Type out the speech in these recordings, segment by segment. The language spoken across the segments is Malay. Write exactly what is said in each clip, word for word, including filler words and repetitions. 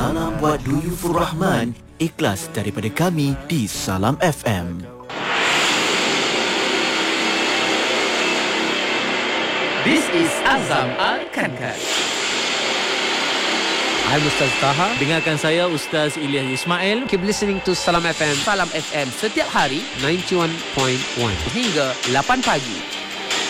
Salam buat Duyufur Rahman, ikhlas daripada kami di Salam F M. This is Azam Al-Kankan. I'm Ustaz Taha. Dengarkan saya Ustaz Ilyas Ismail. Keep listening to Salam F M. Salam F M setiap hari ninety-one point one hingga lapan pagi.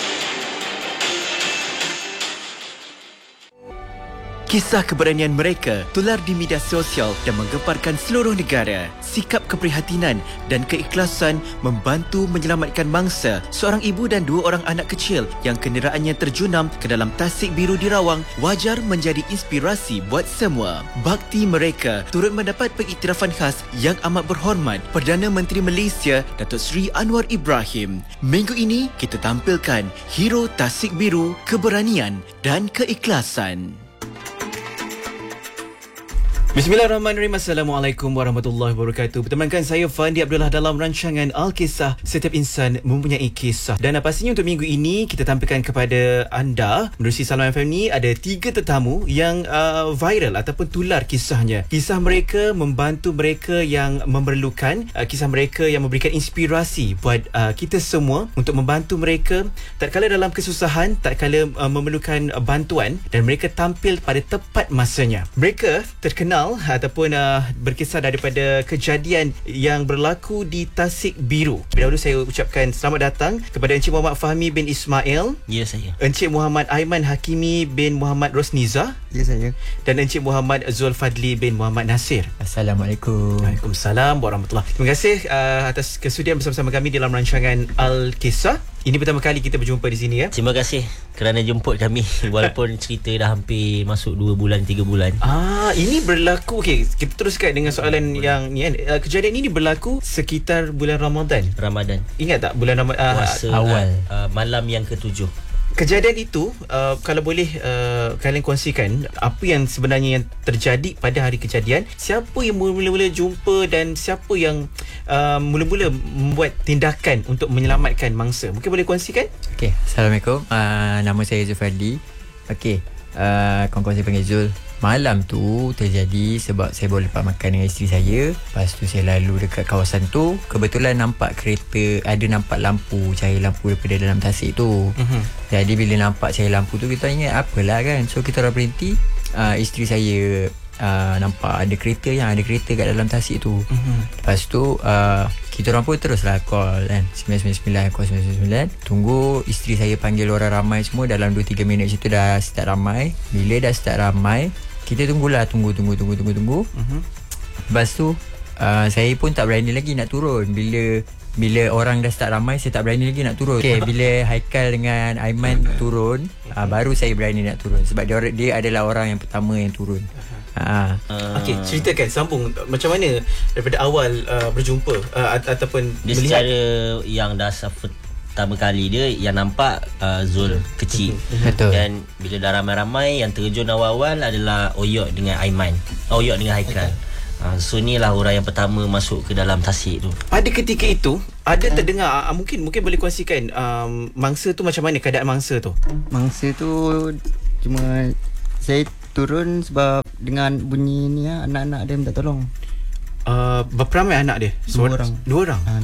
Kisah keberanian mereka tular di media sosial dan menggemparkan seluruh negara. Sikap keprihatinan dan keikhlasan membantu menyelamatkan mangsa seorang ibu dan dua orang anak kecil yang kenderaannya terjunam ke dalam tasik biru di Rawang wajar menjadi inspirasi buat semua. Bakti mereka turut mendapat pengiktirafan khas yang amat berhormat Perdana Menteri Malaysia Datuk Seri Anwar Ibrahim. Minggu ini kita tampilkan hero tasik biru, keberanian dan keikhlasan. Bismillahirrahmanirrahim. Assalamualaikum warahmatullahi wabarakatuh. Bertemankan saya Fandi Abdullah dalam rancangan Al-Kisah. Setiap insan mempunyai kisah. Dan pastinya untuk minggu ini kita tampilkan kepada anda menerusi Salam F M ni ada tiga tetamu yang uh, viral ataupun tular kisahnya. Kisah mereka membantu mereka yang memerlukan, uh, kisah mereka yang memberikan inspirasi buat uh, kita semua untuk membantu mereka tak kala dalam kesusahan, tak kala uh, memerlukan uh, bantuan, dan mereka tampil pada tepat masanya. Mereka terkenal ataupun uh, berkisar daripada kejadian yang berlaku di Tasik Biru. Dahulu saya ucapkan selamat datang kepada Encik Muhammad Fahmi bin Ismail. Ya, saya. Encik Muhammad Aiman Hakimi bin Muhammad Rosniza. Ya, saya. Dan Encik Muhammad Zulfadli bin Muhammad Nasir. Assalamualaikum. Waalaikumsalam warahmatullahi. Terima kasih uh, atas kesudian bersama-sama kami dalam rancangan Al-Kisah. Ini pertama kali kita berjumpa di sini ya. Terima kasih kerana jemput kami walaupun cerita dah hampir masuk dua bulan tiga bulan. Ah, ini berlaku. Okey, kita teruskan dengan soalan boleh, yang ni kan. Uh, kejadian ini berlaku sekitar bulan Ramadan. Ramadan. Ingat tak bulan Ramadan uh, puasa awal uh, malam yang ketujuh. Kejadian itu uh, kalau boleh uh, kalian kongsikan apa yang sebenarnya yang terjadi pada hari kejadian, siapa yang mula-mula jumpa dan siapa yang uh, mula-mula membuat tindakan untuk menyelamatkan mangsa. Mungkin boleh kongsikan? Okey, Assalamualaikum. Uh, nama saya Zulfadli. Okey, uh, kawan-kawan saya panggil Zul. Malam tu terjadi sebab saya baru lepas makan dengan isteri saya. Lepas tu saya lalu dekat kawasan tu. Kebetulan nampak kereta, ada nampak lampu, cahaya lampu daripada dalam tasik tu. uh-huh. Jadi bila nampak cahaya lampu tu, kita ingat apalah kan. So kita orang berhenti. uh, Isteri saya uh, nampak ada kereta yang ada kereta kat dalam tasik tu. uh-huh. Lepas tu uh, kita orang pun teruslah call kan, sembilan sembilan sembilan, call sembilan sembilan sembilan. Tunggu isteri saya panggil orang ramai semua. Dalam dua tiga minit situ dah start ramai. Bila dah start ramai, kita tunggulah, tunggu, tunggu, tunggu, tunggu, tunggu. Uh-huh. Lepas tu, uh, saya pun tak berani lagi nak turun. Bila bila orang dah start ramai, saya tak berani lagi nak turun. Okay, bila Haikal dengan Aiman turun, uh, baru saya berani nak turun. Sebab dia, dia adalah orang yang pertama yang turun. Uh. Uh. Okey, ceritakan, sambung. Macam mana daripada awal uh, berjumpa uh, ataupun dia melihat? Secara yang dah suffer pertama kali dia yang nampak uh, Zul kecil. Betul. Dan bila dah ramai-ramai, yang terjun awal-awal adalah Oyok dengan Aiman. Oyok dengan Haikal. Uh, so ni lah orang yang pertama masuk ke dalam tasik tu. Pada ketika itu ada terdengar uh, mungkin mungkin boleh kongsikan um, mangsa tu macam mana keadaan mangsa tu? Mangsa tu cuma saya turun sebab dengan bunyi ni ya, anak-anak dia minta tolong. Uh, berapa ramai anak dia? Dua orang. Dua orang. Ha,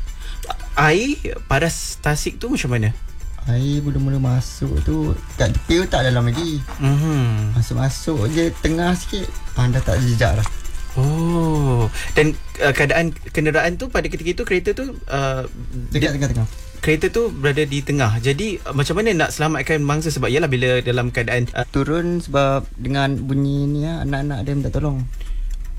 air pada tasik tu macam mana? Air mula-mula masuk tu kat tepi tu tak dalam lagi. Mm-hmm. Masuk-masuk je tengah sikit, ah, dah tak jejak dah. Oh, dan uh, keadaan kenderaan tu pada ketika itu, kereta tu uh, dekat tengah-tengah. Kereta tu berada di tengah. Jadi uh, macam mana nak selamatkan mangsa? Sebab yalah bila dalam keadaan uh, turun sebab dengan bunyi ni ya, anak-anak dia minta tolong.